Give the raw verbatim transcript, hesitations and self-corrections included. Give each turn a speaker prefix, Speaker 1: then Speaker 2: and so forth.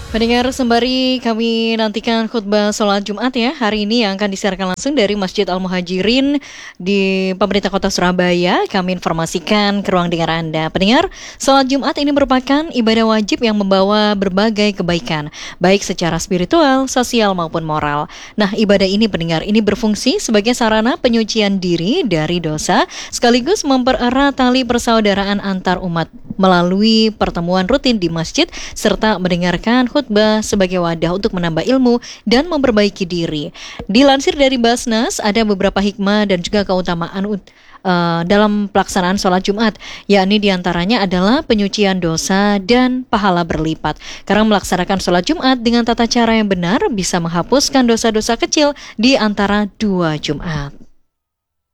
Speaker 1: Pendengar, sembari kami nantikan khutbah sholat Jumat ya hari ini yang akan disiarkan langsung dari Masjid Al-Muhajirin di pemerintah kota Surabaya, kami informasikan ke ruang dengar Anda. Pendengar, sholat Jumat ini merupakan ibadah wajib yang membawa berbagai kebaikan, baik secara spiritual, sosial maupun moral. Nah, ibadah ini pendengar ini berfungsi sebagai sarana penyucian diri dari dosa, sekaligus mempererat tali persaudaraan antar umat melalui pertemuan rutin di masjid serta mendengarkan khutbah sebagai wadah untuk menambah ilmu dan memperbaiki diri. Dilansir dari Basnas, ada beberapa hikmah dan juga keutamaan uh, dalam pelaksanaan sholat Jumat, yakni diantaranya adalah penyucian dosa dan pahala berlipat. Karena melaksanakan sholat Jumat dengan tata cara yang benar bisa menghapuskan dosa-dosa kecil di antara dua Jumat.